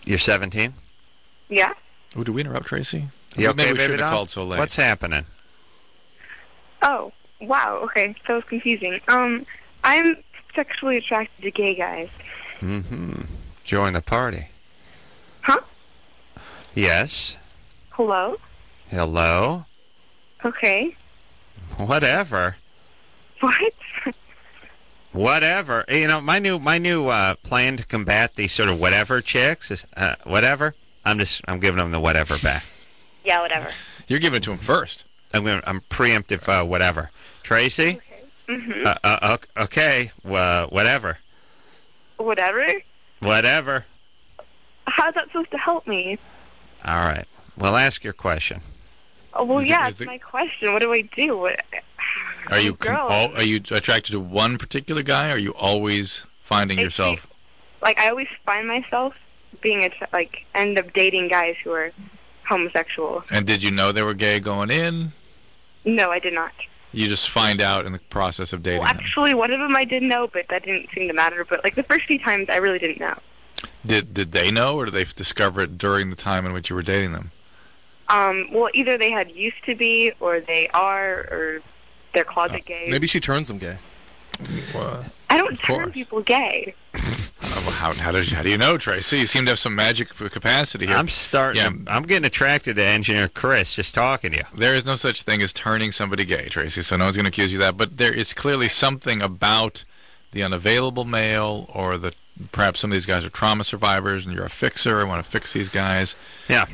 You're 17? Yeah. Oh, did we interrupt Tracy? You okay, Maybe we baby shouldn't have doll? called so late. What's happening? Oh, wow. Okay, that was confusing. I'm sexually attracted to gay guys. Mm-hmm. Join the party. Huh? Yes. Hello? Hello? Okay. Whatever. What? Whatever. You know, my new plan to combat these sort of whatever chicks is whatever. I'm giving them the whatever back. Yeah, whatever. You're giving it to him first. I'm preemptive whatever. Tracy? Okay. Okay. Whatever. Whatever? Whatever. How's that supposed to help me? All right. Well, ask your question. Oh, well, Is it- yeah, is it's it- my question. What do I do? Are you girl? are you attracted to one particular guy? Or are you always finding yourself? Like, I always find myself being end up dating guys who are homosexual. And did you know they were gay going in? No, I did not. You just find out in the process of dating Well, them. actually, one of them I did know, but that didn't seem to matter. But like the first few times, I really didn't know. Did they know, or did they discover it during the time in which you were dating them? Well, either they had used to be, or they are, or they're closet gays. Maybe she turns them gay. Well, I don't of turn course. people gay. how do you know, Tracy? You seem to have some magic capacity here. I'm getting attracted to Engineer Chris just talking to you. There is no such thing as turning somebody gay, Tracy, so no one's going to accuse you of that. But there is clearly something about the unavailable male, or perhaps some of these guys are trauma survivors, and you're a fixer and want to fix these guys. Yeah.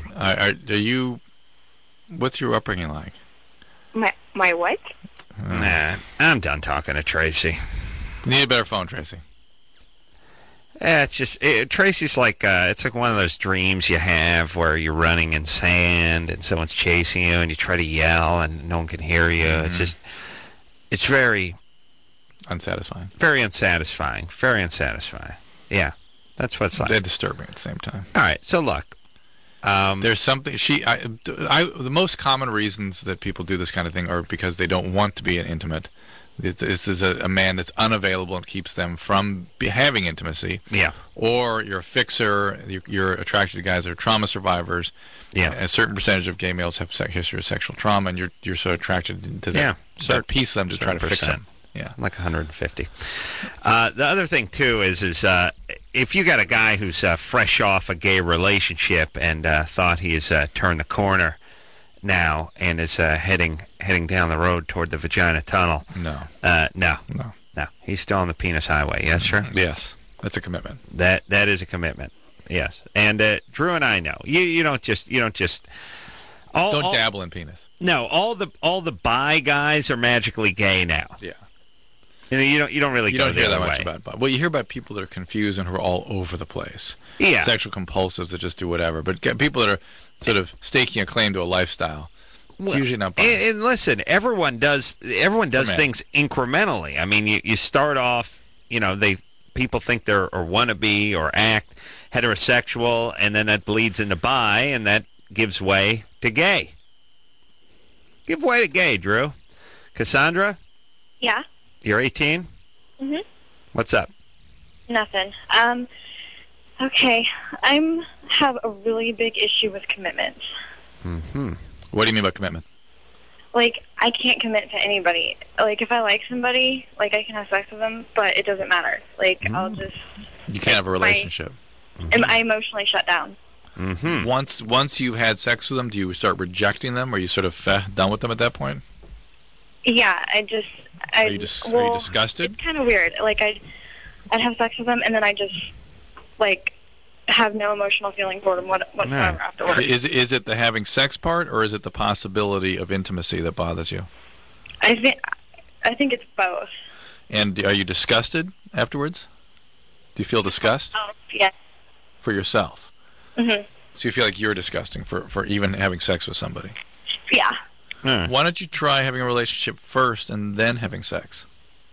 What's your upbringing like? My what? Nah, I'm done talking to Tracy. You need a better phone, Tracy. It's just Tracy's like it's like one of those dreams you have where you're running in sand and someone's chasing you and you try to yell and no one can hear you. Mm-hmm. It's very unsatisfying. Very unsatisfying. Very unsatisfying. Yeah, that's what it's like. They're disturbing at the same time. All right, so look. There's something the most common reasons that people do this kind of thing are because they don't want to be intimate. This is a man that's unavailable and keeps them from having intimacy. Yeah. Or you're a fixer. You're attracted to guys that are trauma survivors. Yeah. A certain percentage of gay males have history of sexual trauma, and you're so attracted to that piece of them to try to fix them. Yeah. Like 150. The other thing, too, is if you got a guy who's fresh off a gay relationship and thought he has turned the corner now and is heading down the road toward the vagina tunnel. No. He's still on the penis highway. Yes, sir? Yes. That's a commitment. That is a commitment. Yes. And Drew and I know. You don't just don't dabble in penis. No, all the bi guys are magically gay now. Yeah. You don't really go hear the that other much way. about. Well, you hear about people that are confused and who are all over the place. Yeah. Sexual compulsives that just do whatever. But people that are sort of staking a claim to a lifestyle. Well, usually not. And listen, everyone does things incrementally. I mean, you start off, people think they're or want to be or act heterosexual, and then that bleeds into bi, and that gives way to gay. Give way to gay, Drew. Cassandra? Yeah. You're 18? Mm-hmm. What's up? Nothing. Okay. I have a really big issue with commitments. Mm-hmm. What do you mean by commitment? Like, I can't commit to anybody. Like, if I like somebody, like, I can have sex with them, but it doesn't matter. Like, I'll just... You can't have a relationship. I emotionally shut down. Mm-hmm. Once you've had sex with them, do you start rejecting them? Or are you sort of done with them at that point? Yeah, Are you disgusted? It's kind of weird. Like, I'd have sex with them, and then I just, like, have no emotional feeling for them whatsoever afterwards. Is it the having sex part, or is it the possibility of intimacy that bothers you? I think it's both. And are you disgusted afterwards? Do you feel disgust? Oh, yeah. For yourself? Mm-hmm. So you feel like you're disgusting for even having sex with somebody? Yeah. Why don't you try having a relationship first and then having sex?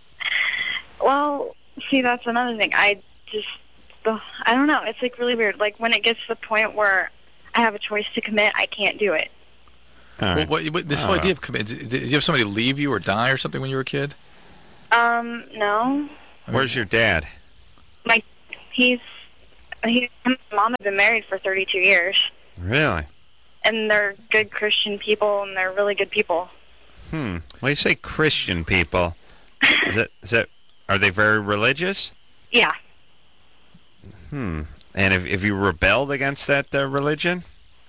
Well, see, that's another thing. I don't know. It's, like, really weird. Like, when it gets to the point where I have a choice to commit, I can't do it. Well, this whole idea of commitment, did you have somebody leave you or die or something when you were a kid? No. Where's your dad? He's him and his mom have been married for 32 years. Really? And they're good Christian people, and they're really good people. When you say Christian people, are they very religious? Yeah. And have you rebelled against that religion?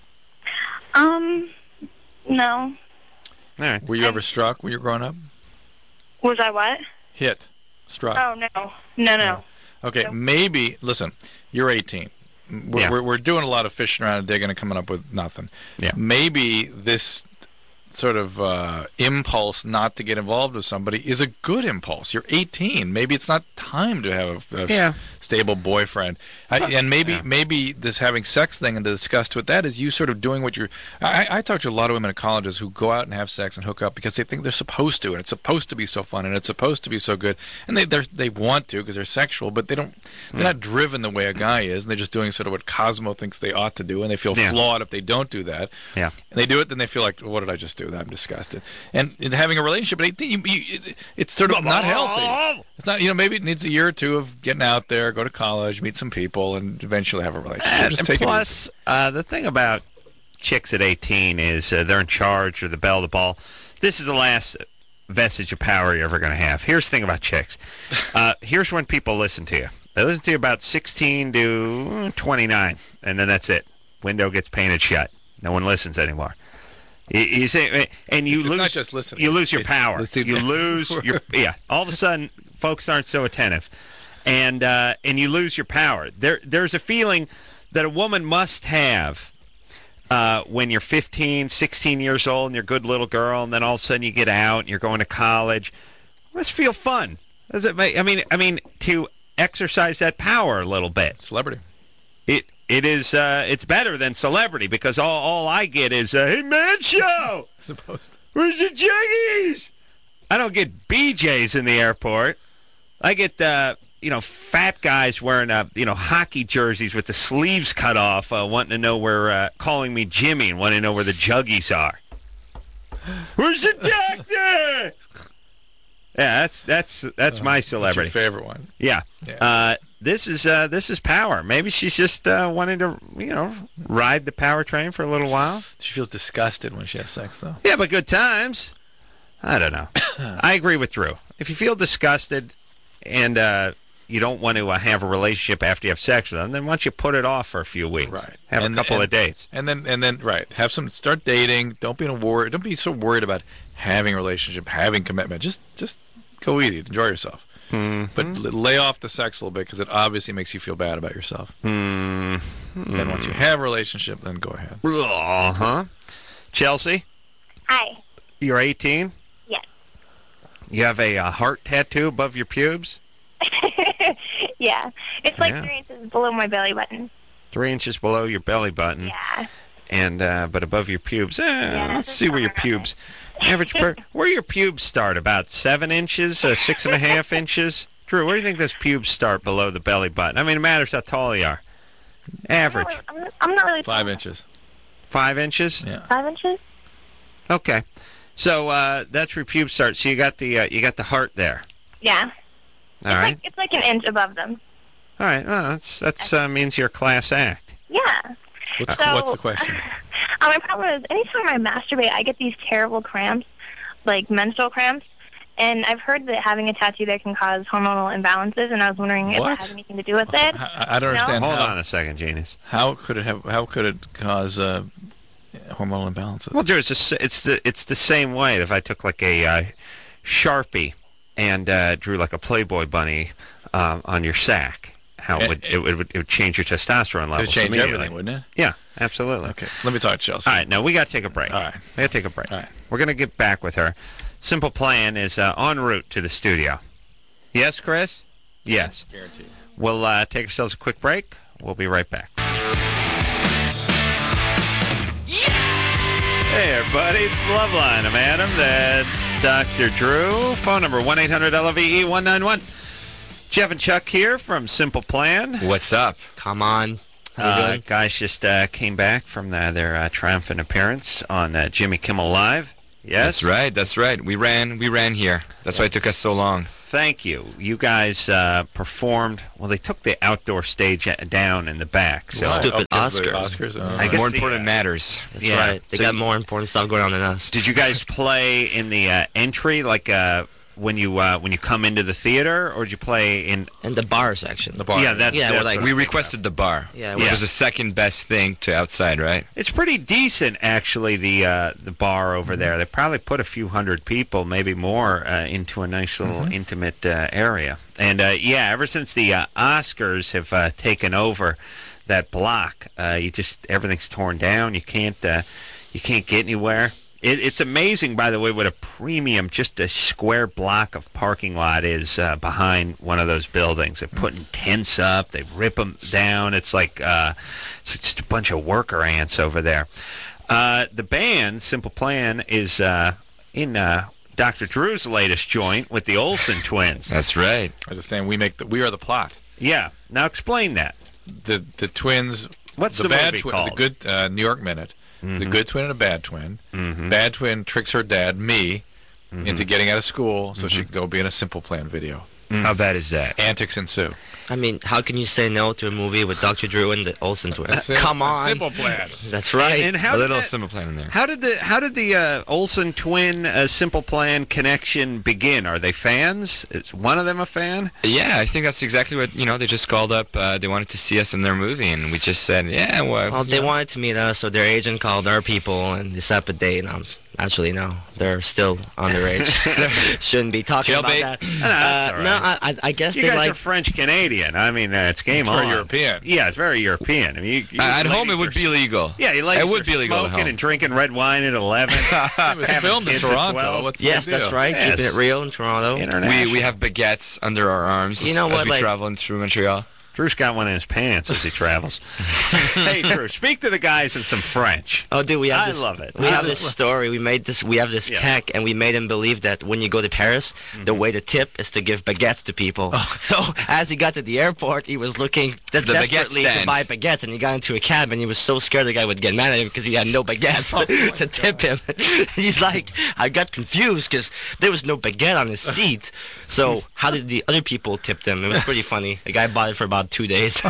No. All right. Were you ever struck when you were growing up? Was I what? Hit. Struck. Oh, no. Okay, Nope. maybe, listen, you're 18. We're doing a lot of fishing around and digging and coming up with nothing. Yeah. Maybe this sort of impulse not to get involved with somebody is a good impulse. You're 18. Maybe it's not time to have a stable boyfriend. And maybe this having sex thing and the disgust with that is you sort of doing what you're... I talk to a lot of women in colleges who go out and have sex and hook up because they think they're supposed to, and it's supposed to be so fun, and it's supposed to be so good. And they want to because they're sexual, but they're not driven the way a guy is, and they're just doing sort of what Cosmo thinks they ought to do, and they feel flawed if they don't do that. Yeah. And they do it, then they feel like, what did I just do? I'm disgusted. And in having a relationship at 18, it's sort of not healthy. It's not, maybe it needs a year or two of getting out there, go to college, meet some people, and eventually have a relationship. Just And take plus, the thing about chicks at 18 is they're in charge or the belle of the ball. This is the last vestige of power you're ever going to have. Here's the thing about chicks. Here's when people listen to you. They listen to you about 16 to 29, and then that's it. Window gets painted shut. No one listens anymore. You say, and you lose. Not just listening. You lose your power. You lose your. Yeah. All of a sudden, folks aren't so attentive, and you lose your power. There's a feeling that a woman must have when you're 15, 16 years old, and you're a good little girl, and then all of a sudden you get out and you're going to college. It must feel fun. Does it make? I mean, to exercise that power a little bit. Celebrity. It is. It's better than celebrity because all I get is hey man show. Supposed to. Where's the jiggies? I don't get BJ's in the airport. I get fat guys wearing hockey jerseys with the sleeves cut off, wanting to know where calling me Jimmy and wanting to know where the juggies are. Where's the doctor? Yeah, that's my celebrity. That's your favorite one. Yeah. This is power. Maybe she's just wanting to, ride the power train for a little while. She feels disgusted when she has sex, though. Yeah, but good times. I don't know. I agree with Drew. If you feel disgusted and you don't want to have a relationship after you have sex with them, then why don't you put it off for a few weeks? Right. Have a couple of dates. And then right. Start dating. Don't be so worried about having a relationship, having commitment. Just go easy. Enjoy yourself. Mm-hmm. But lay off the sex a little bit because it obviously makes you feel bad about yourself. Mm-hmm. Then once you have a relationship, then go ahead. Uh-huh. Chelsea? Hi. You're 18? Yes. You have a heart tattoo above your pubes? Yeah. It's like 3 inches below my belly button. 3 inches below your belly button. Yeah. And but above your pubes. Let's see where your pubes. Where your pubes start? About 7 inches, 6.5 inches. Drew, where do you think those pubes start below the belly button? I mean, it matters how tall you are. Average. I'm not really 5 inches. 5 inches? Yeah. 5 inches? Okay. So that's where pubes start. So you got the heart there. Yeah. All right. It's like an inch above them. All right. Well, that's means you're a class act. Yeah. What's the question? My problem is anytime I masturbate, I get these terrible cramps, like menstrual cramps. And I've heard that having a tattoo there can cause hormonal imbalances, and I was wondering if it has anything to do with it. I don't understand. Hold on a second, Genius. How could it cause hormonal imbalances? Well, Drew, it's the same way. If I took like a Sharpie and drew like a Playboy bunny on your sack, it would change your testosterone levels. It would change everything, wouldn't it? Yeah, absolutely. Okay, let me talk to Chelsea. All right, now we got to take a break. All right. We got to take a break. All right. We're going to get back with her. Simple Plan is en route to the studio. Yes, Chris? Yes. Guaranteed. We'll take ourselves a quick break. We'll be right back. Hey, everybody, it's Loveline. I'm Adam. That's Dr. Drew. Phone number 1-800-LOVE-191. Jeff and Chuck here from Simple Plan. What's up? Come on. Guys just came back from their triumphant appearance on Jimmy Kimmel Live. Yes? That's right. We ran here. That's why it took us so long. thank you. You guys performed. Well, they took the outdoor stage down in the back. So Stupid Oscars. Oscars. I guess More the, important matters. That's Yeah. right. They So got you- more important stuff going on than us. did you guys play in the entry, like when you come into the theater, or did you play in? And the bar section. The bar. Yeah, that's Yeah, we're that's like- what We I'm thinking requested the bar, Yeah, which Yeah. was the second best thing to outside, right? of. It's pretty decent, actually. The bar over there. They probably put a few hundred people, maybe more, into a nice little intimate area. And ever since the Oscars have taken over that block, everything's torn down. You can't get anywhere. It's amazing, by the way, what a premium just a square block of parking lot is behind one of those buildings. They're putting tents up. They rip them down. It's like it's just a bunch of worker ants over there. The band, Simple Plan, is in Dr. Drew's latest joint with the Olsen twins. That's right. I was just saying, we are the plot. Yeah. Now explain that. The twins. What's the the bad movie twin? called? It's a good New York Minute. The good twin and a bad twin. Bad twin tricks her dad, me, into getting out of school so she can go be in a Simple Plan video. How bad is that? Antics ensue. I mean, how can you say no to a movie with Dr. Drew and the Olsen twins? Come on. Simple Plan. That's right. And how A did little that- Simple Plan in there. How did the Olsen twin Simple Plan connection begin? Are they fans? Is one of them a fan? Yeah, I think that's exactly what, they just called up. They wanted to see us in their movie, and we just said, yeah, Well, they wanted to meet us, so their agent called our people and they set up a date. Actually, no, they're still underage. Shouldn't be talking about Jailbait. that. that's all right. No, I guess You they guys like. are French Canadian. I mean, it's game It's very on. European. Yeah, it's very European. I mean, at home it ladies would are be legal. Yeah, you ladies It would are be legal at smoking home. and drinking red wine at 11. It was Having filmed in kids at Toronto. 12. What's the Yes, deal? that's right. Yes. Keeping it real in Toronto. International. We have baguettes under our arms You know as what, we like- travel through Montreal. Drew's got one in his pants as he travels. Hey, Drew, speak to the guys in some French. Oh, dude, we have I this. love it. We I have love this it. story. We have this Yeah. tech, and we made him believe that when you go to Paris, the way to tip is to give baguettes to people. So as he got to the airport, he was looking baguette desperately to stand. buy baguettes, and he got into a cab, and he was so scared the guy would get mad at him because he had no baguettes to tip him. He's like, I got confused because there was no baguette on his seat. So how did the other people tip them? It was pretty funny. The guy bought it for about 2 days.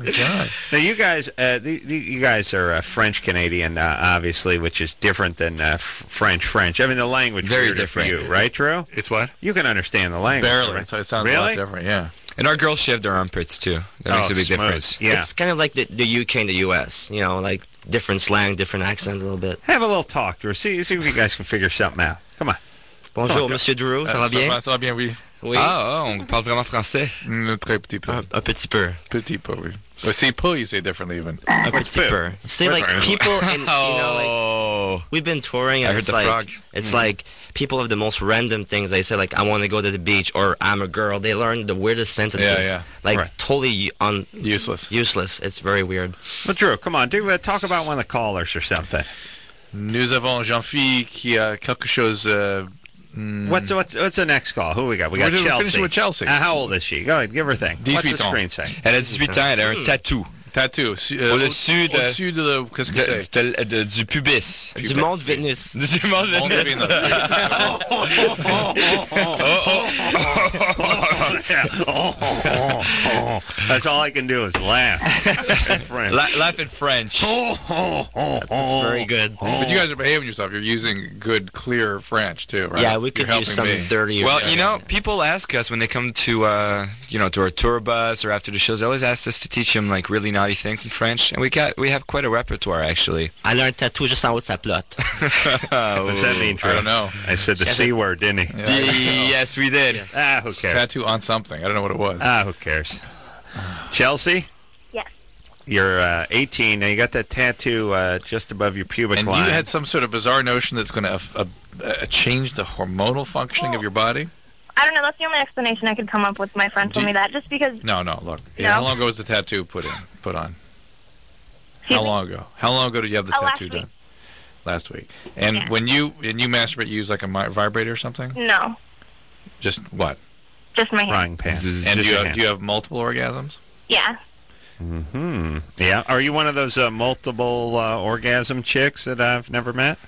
Now, you guys, you guys are French Canadian, obviously, which is different than French. I mean, the language Very weirder different. for you, right, Drew? It's what? You can understand the language, Barely. right? So it sounds a Really? lot different. Yeah. And our girls shave their armpits, too. That makes a big smooth. difference. Yeah. It's kind of like the UK and the US, like different slang, different accent a little bit. Have a little talk, Drew. See if you guys can figure something out. Come on. Bonjour, Monsieur Drew, ça va bien? Ça va bien, oui. Oui. Ah, on parle vraiment français. Très petit peu. Un petit peu. Petit peu, oui. But see, peu, you say differently even. Un petit peu. See, like, people in, Oh. we've been touring, and I heard it's the like, frog. it's like, people have the most random things. They say, like, I want to go to the beach, or I'm a girl. They learn the weirdest sentences. Yeah. Like, Right. totally Useless. useless. It's very weird. Well, Drew, come on. Talk about one of the callers or something. Nous avons Jean-Philippe qui a quelque chose... What's the next call? Who we got? We got We're Chelsea. finishing with Chelsea. How old is she? Go ahead, give her a thing. What's 18 the ans. screen say? Elle a 18 ans, elle a un tattoo. Tattoo. Au-dessus de- Au-dessus de... Qu'est-ce que c'est? Du pubis. Du monde Vénus. Du monde Monde de Vénus. That's all I can do is laugh. in French. Laugh in French. It's very good. But you guys are behaving yourself. You're using good, clear French, too, right? Yeah, we could You're use helping some me. dirtier. Well, people ask us when they come to, to our tour bus or after the shows. They always ask us to teach them like really naughty things in French, and we have quite a repertoire actually. Elle a un tatou juste en haut de sa plotte. What's that mean, Drew? I don't know. I said the C word, didn't he? Yes, we did. Yes. Who cares? Tattoo on something. I don't know what it was. Who cares? Chelsea? Yes. You're 18. Now, you got that tattoo just above your pubic And line. you had some sort of bizarre notion that's going to change the hormonal functioning of your body? I don't know. That's the only explanation I could come up with. My friend told me that just because. No, look. No? How long ago was the tattoo put on? Excuse How me? long ago? How long ago did you have the last tattoo week. done? Last week. And Yeah. when you masturbate, you use like a vibrator or something? No, Just what? just my hand. frying pan. And Just do your hand. you have multiple orgasms? Yeah. Yeah. Are you one of those multiple orgasm chicks that I've never met?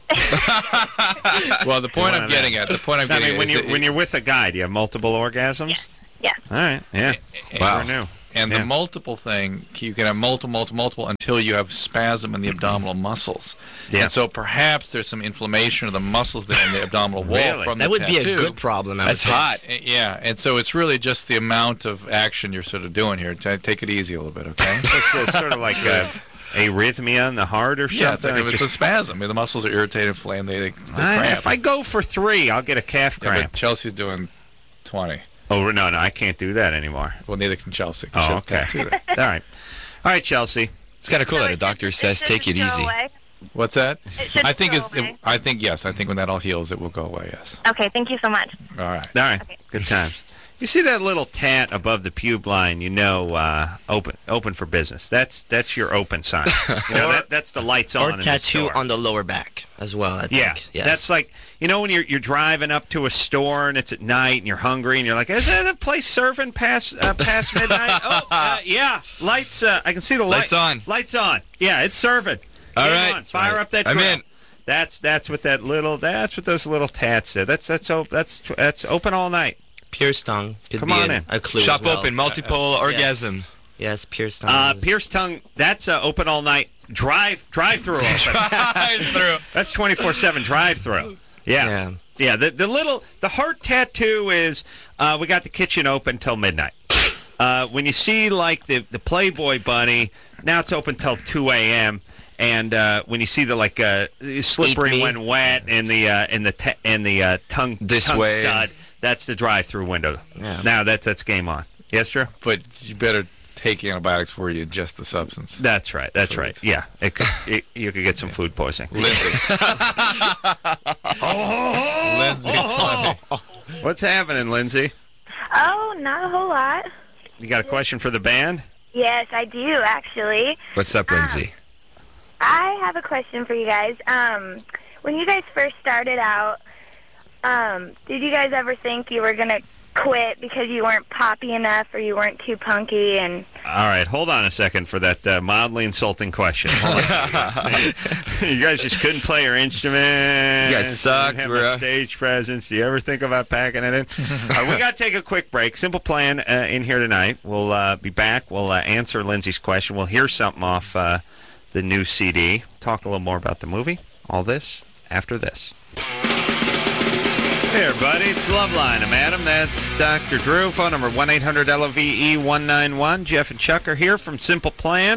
Well, the point I'm getting at, when you're with a guy, do you have multiple orgasms? Yes. All right. Yeah. Wow. Never knew. And Yeah. the multiple thing, you can have multiple until you have spasm in the abdominal muscles. Yeah. And so perhaps there's some inflammation of the muscles there in the abdominal wall Really? from That the would tattoo. be a good problem. I would That's think. hot. Yeah, and so it's really just the amount of action you're sort of doing here. Take it easy a little bit, okay? It's sort of like arrhythmia in the heart or Yeah, it's something. like it's a spasm. The muscles are irritated, inflamed. They cramp. If I go for 3, I'll get a calf Yeah, cramp. but Chelsea's doing 20. Oh, no, I can't do that anymore. Well, neither can Chelsea. Oh, She has okay. tattoo there. All right. All right, Chelsea. It's kind of cool that a doctor says take it easy. What's that? It should I think go it's. away. I think yes. I think when that all heals, it will go away. Yes. Okay, thank you so much. All right. All right. Okay. Good times. You see that little tat above the pube line, open for business. That's your open sign. That's the lights on. Or in the tattoo store. on the lower back as well, I think. Yeah, Yes. that's like when you're driving up to a store and it's at night and you're hungry and you're like, is that a place serving past midnight? Yeah, lights. I can see the Lights on. Lights on. Yeah, it's serving. All Game right. on. Fire up that I'm grill. in. That's what those little tats do. That's open all night. Pierce tongue could Come be on in. a clue Shop as well. open, multiple orgasm. Yes, pierce tongue. Pierce tongue. That's open all night. Drive-through open. Through. That's 24/7 drive-through. Yeah. Yeah, the heart tattoo is we got the kitchen open till midnight. When you see like the Playboy bunny, now it's open till 2 a.m. And when you see the slippery when wet and the tongue This tongue way. stud, that's the drive-through window. Yeah. Now that's game on. Yes, Drew? But you better take antibiotics before you ingest the substance. That's right. That's So right. it's- Yeah, you could get some food poisoning. Lindsay. Lindsay, it's funny. What's happening, Lindsay? Oh, not a whole lot. You got a question for the band? Yes, I do, actually. What's up, Lindsay? I have a question for you guys. When you guys first started out, did you guys ever think you were going to quit because you weren't poppy enough or you weren't too punky? And All right, hold on a second for that mildly insulting question. Hold on. You guys just couldn't play your instrument. You guys sucked, Didn't have bro. much stage presence. Do you ever think about packing it in? We got to take a quick break. Simple Plan in here tonight. We'll be back. We'll answer Lindsay's question. We'll hear something off the new CD. Talk a little more about the movie. All this after this. Hey, everybody, it's Loveline. I'm Adam. That's Dr. Drew. Phone number 1-800-LOVE-191. Jeff and Chuck are here from Simple Plan.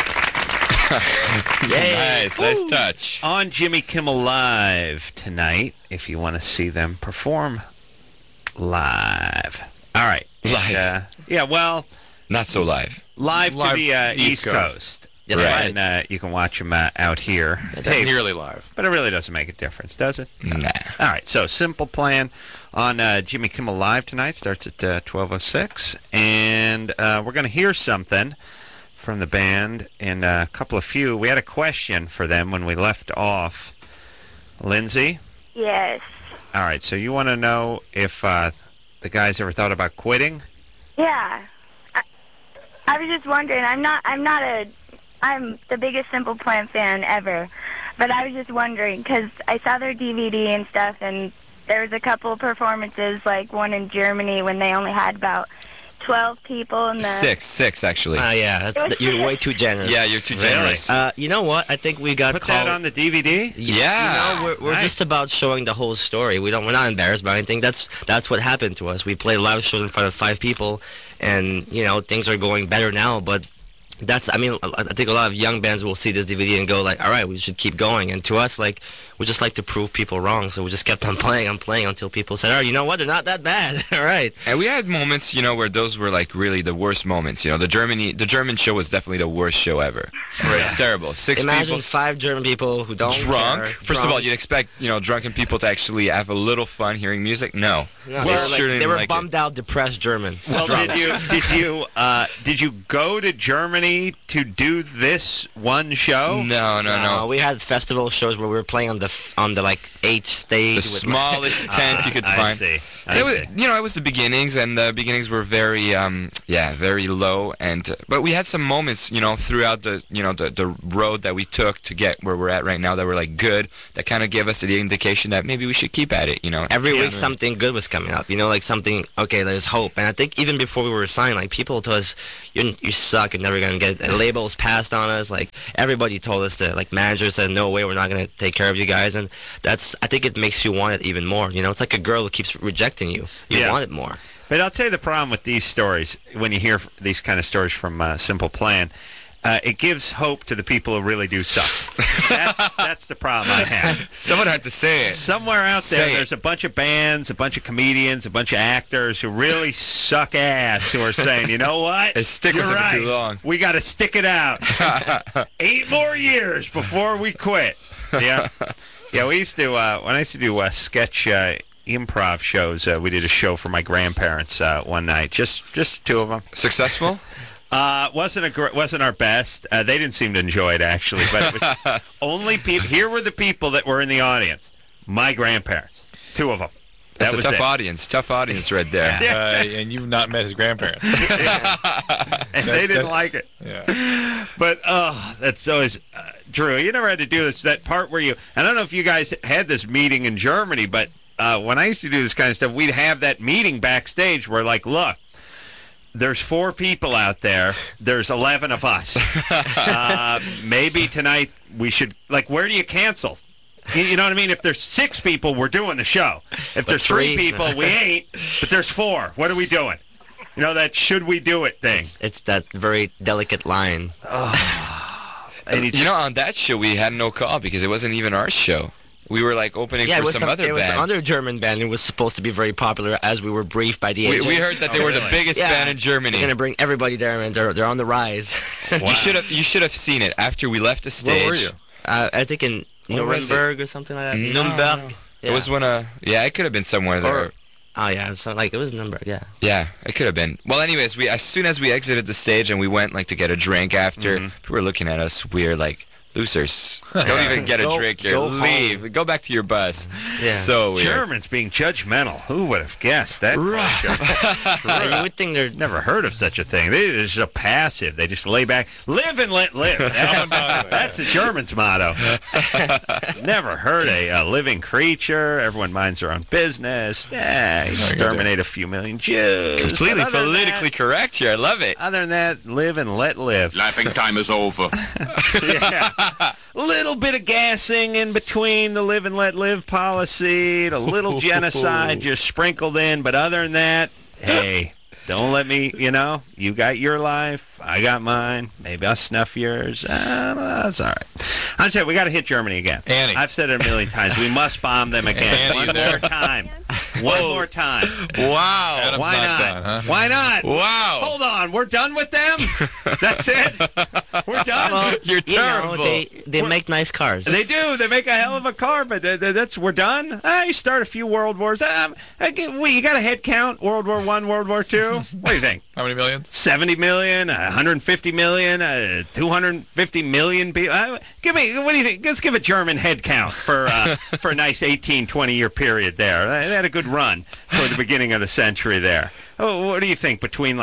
Nice touch. On Jimmy Kimmel Live tonight, if you want to see them perform live. All right. Live. Yeah, well, Not so live. live to Live the East East Coast. That's Right. And you can watch them out here. Hey, Nearly live. but it really doesn't make a difference, does it? Nah. All right, so Simple Plan on Jimmy Kimmel Live tonight starts at 12:06, and we're going to hear something from the band in a couple of few. We had a question for them when we left off. Lindsay? yes. All right, so you want to know if the guys ever thought about quitting? Yeah. I was just wondering. I'm the biggest Simple Plan fan ever, but I was just wondering because I saw their DVD and stuff, and there was a couple of performances, like one in Germany when they only had about 12 people in the. Six actually. Yeah, you're way too generous. Yeah, you're too Really? generous. You know what? I think we got Put called. that on the DVD? Yeah. You know, we're Nice. just about showing the whole story. We're not embarrassed by anything. That's what happened to us. We played live shows in front of 5 people, and things are going better now. But I think a lot of young bands will see this DVD and go like, all right, we should keep going. And to us, like, we just like to prove people wrong, so we just kept on playing until people said, oh, you know what? They're not that bad. All right. And we had moments, where those were like really the worst moments. The German show was definitely the worst show ever. Where it's terrible. 6 Imagine people 5 German people who don't drunk. care, First of all, you'd expect drunken people to actually have a little fun hearing music. No, No, They they were like it. bummed out, depressed German. Well, did you go to Germany Germany to do this one show? No. We had festival shows where we were playing on the like H stage. The with smallest tent you could I find. see. So it was, it was the beginnings, and the beginnings were very, very low. And but we had some moments, throughout the road that we took to get where we're at right now that were like good. That kind of gave us the indication that maybe we should keep at it. Every week something good was coming up. Like something. Okay, there's hope. And I think even before we were signed, like people told us, you suck. You're never gonna get it. Labels passed on us. Like everybody told us that. Like managers said, no way, we're not gonna take care of you guys. And I think it makes you want it even more. It's like a girl who keeps rejecting you. You want it more. But I'll tell you the problem with these stories, when you hear these kind of stories from Simple Plan, it gives hope to the people who really do suck. That's the problem I have. Someone had to say it. Somewhere out there, there's a bunch of bands, a bunch of comedians, a bunch of actors who really suck ass who are saying, you know what? They stick You're with it right. for too long. We got to stick it out. 8 more years before we quit. Yeah. Yeah, we used to, when I used to do sketch improv shows, we did a show for my grandparents one night. Just 2 of them. Successful? Wasn't our best. They didn't seem to enjoy it, actually. But it was only people. Here were the people that were in the audience. My grandparents. 2 of them. That's That was a tough it. audience. Tough audience right there. And you've not met his grandparents. And they didn't like it. Yeah. But, that's always... Drew, you never had to do this. That part where you... I don't know if you guys had this meeting in Germany, but when I used to do this kind of stuff, we'd have that meeting backstage where, like, look, there's 4 people out there. There's 11 of us. Maybe tonight we should... Like, where do you cancel? You know what I mean? If there's 6 people, we're doing the show. If there's 3 people, we ain't. But there's 4. What are we doing? That should we do it thing. It's that very delicate line. And on that show we had no call because it wasn't even our show. We were like opening for some other band. It was another German band. It was supposed to be very popular, as we were briefed by the agent. We heard that they were the biggest band in Germany. They're gonna bring everybody there, and they're on the rise. Wow. You should have seen it after we left the stage. Where were you? I think in Nuremberg or something like that. No. Nuremberg. Yeah. It was when it could have been somewhere there. It was Nuremberg. Yeah. Yeah, it could have been. Well, anyways, as soon as we exited the stage and we went to get a drink after, people were looking at us weird, like losers. Don't even get a drink here. Leave. Go back to your bus. Yeah. So weird. Germans being judgmental. Who would have guessed that? And you would think they're Never heard of such a thing. They're just so passive. They just lay back, live and let live. That's the Germans' motto. Never heard a living creature. Everyone minds their own business. Exterminate a few million Jews. Completely But other than politically correct here. I love it. Other than that, live and let live. Laughing time is over. Yeah. Little bit of gassing in between the live and let live policy, a little genocide just sprinkled in, but other than that, hey, don't let me, you got your life, I got mine, maybe I'll snuff yours, that's all right. I'm saying we got to hit Germany again. Annie. I've said it a million times, we must bomb them again. Annie, One you there? more time. One more time. Wow. Adam's Why not? done, huh? Why not? Wow. Hold on, we're done with them? That's it? We're done? You're terrible. they make nice cars. They do. They make a hell of a car, but we're done. You start a few world wars. You got a head count? World War I, World War II? What do you think? How many millions? 70 million, 150 million, 250 million people. What do you think? Let's give a German head count for a nice 18, 20-year period there. They had a good run toward the beginning of the century there. Oh, what do you think between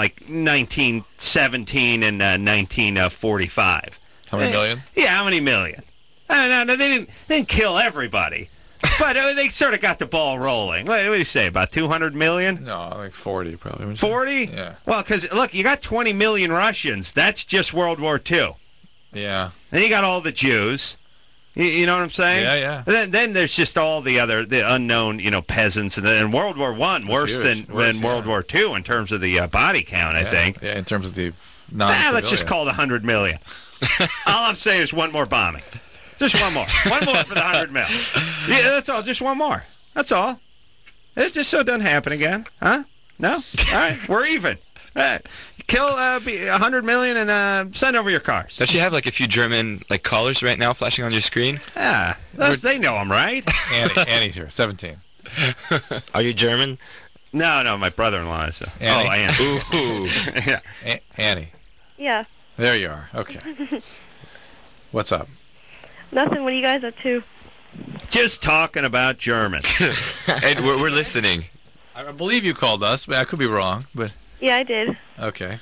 1917 and 1945? How many million? Yeah, how many million? No, they didn't kill everybody, but they sort of got the ball rolling. What do you say, about 200 million? No, like 40 probably. 40? Yeah. Well, because, look, you got 20 million Russians. That's just World War II. Yeah. Then you got all the Jews. You know what I'm saying? Yeah. Then there's just all the unknown, peasants. And then World War I, worse than World War II in terms of the body count, I think. Yeah, in terms of the Let's just call it 100 million. All I'm saying is one more bombing. Just one more. One more for the 100 mil. Yeah, that's all. Just one more. That's all. It just so it doesn't happen again. Huh? No? All right. We're even. All right. Kill 100 million and send over your cars. Don't you have a few German callers right now flashing on your screen? Yeah. They know I'm right. Annie's here, 17. Are you German? No, my brother-in-law is. Annie. Oh, I am. Ooh. Yeah. Annie. Yeah. There you are. Okay. What's up? Nothing. What are you guys up to? Just talking about German. And we're listening. I believe you called us, but I could be wrong. But Yeah, I did. okay.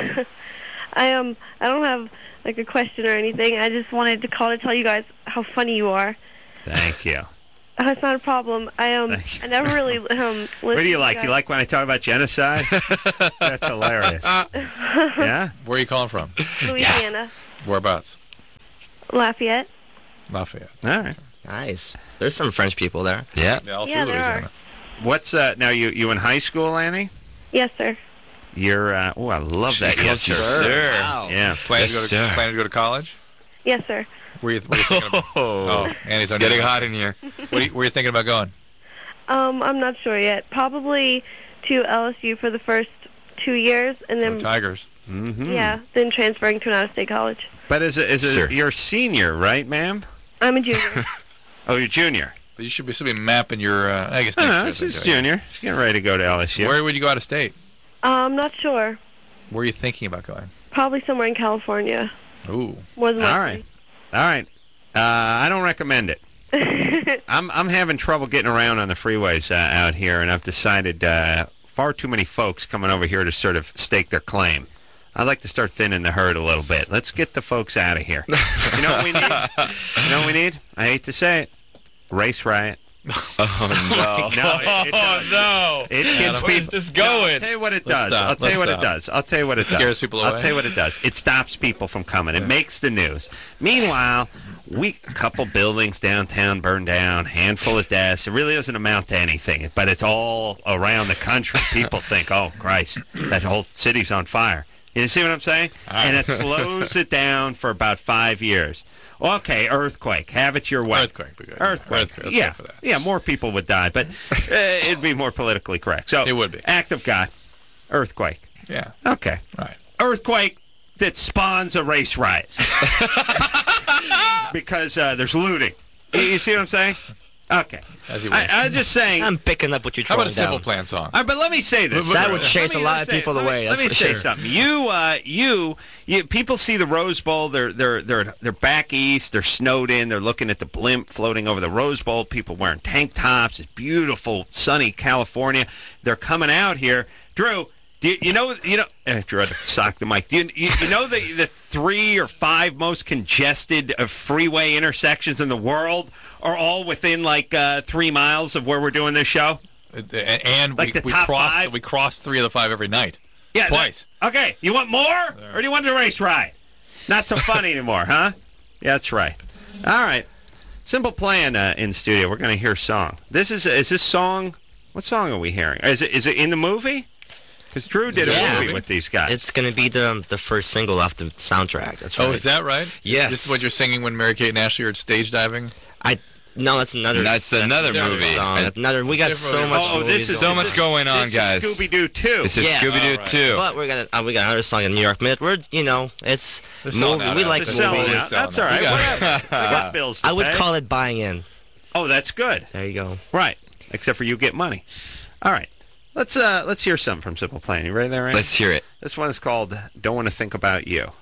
I don't have like a question or anything. I just wanted to call to tell you guys how funny you are. Thank you. It's not a problem. Thank you. I never really What do you like? You like when I talk about genocide? That's hilarious. Yeah? Where are you calling from? Louisiana, Whereabouts? Lafayette. Lafayette. All right. Nice. There's some French people there. Yeah. Yeah, all Yeah, through there Louisiana. What's now? You in high school, Annie? Yes, sir. You're. Oh, I love that. Yes, Yes, sir. sir. Wow. Yeah. Planning Yes, to go to, sir. planning to go to college? Yes, sir. Where you thinking about? Oh, Annie's It's getting hot in here. Where you thinking about going? I'm not sure yet. Probably to LSU for the first 2 years, and then Tigers. yeah, then transferring to an out-of-state college. But is it Sure. you're a senior, right, ma'am? I'm a junior. Oh, you're junior. You should be mapping your. I guess. No, next no, year this then, is don't you? junior. She's getting ready to go to LSU. Where would you go out of state? I'm not sure. Where are you thinking about going? Probably somewhere in California. Ooh. More than All likely. right. I don't recommend it. I'm having trouble getting around on the freeways out here, and I've decided far too many folks coming over here to sort of stake their claim. I'd like to start thinning the herd a little bit. Let's get the folks out of here. You know what we need? You know what we need? I hate to say it. Race riot. Oh, No, it does. no! It gets Where's people. this No, going? I'll tell you what it Let's does. stop. I'll tell you Let's what it stop. does. I'll tell you what it does. Scares people I'll away. tell you what it does. It stops people from coming. It makes the news. Meanwhile, a couple buildings downtown burned down, handful of deaths. It really doesn't amount to anything, but it's all around the country. People think, oh, Christ, that whole city's on fire. You see what I'm saying? And it slows it down for about 5 years. Okay, earthquake. Have it your way. Earthquake, be good. Earthquake. Let's Yeah, go for that. yeah. More people would die, but it'd be more politically correct. So It would be. Act of God, earthquake. Yeah. Okay, Right. earthquake that spawns a race riot because there's looting. You see what I'm saying? Okay. As you wish. I'm just saying. I'm picking up what you're How throwing about a Simple down. Plan song? All right, but let me say this. That would chase a lot of people away, Let that's me for say sure. something. You, people see the Rose Bowl. They're back east. They're snowed in. They're looking at the blimp floating over the Rose Bowl. People wearing tank tops. It's beautiful, sunny California. They're coming out here. Drew, you know? Drew had to sock the mic. You know the 3 or 5 most congested freeway intersections in the world are all within like 3 miles of where we're doing this show? And Like the top 5? We cross 3 of the 5 every night. Yeah, Twice. Okay, you want more, or do you want the race ride? Not so fun anymore, huh? Yeah, that's right. All right, Simple Plan in studio. We're going to hear a song. Is this song? What song are we hearing? Is it in the movie? Because Drew did a Yeah. movie with these guys. It's going to be the first single off the soundtrack. That's right. Oh, is that right? Yes. This is what you're singing when Mary Kate and Ashley are at stage diving? No, that's another. That's another different movie. Song. That's another. We got Different so movie. much. Oh, this movies is So going much on. going on, this guys. is Scooby-Doo 2. This is Yes. Scooby-Doo All right. 2. But we got another song in New York Minute. It's They're selling movie. out, We Alex. like They're They're selling selling out. out. That's all right. You got Whatever. We got bills to I would pay. call it buying in. Oh, that's good. There you go. Right. Except for you get money. All right. Let's hear something from Simple Plan. You ready there, Randy? Let's hear it. This one is called "Don't Want to Think About You."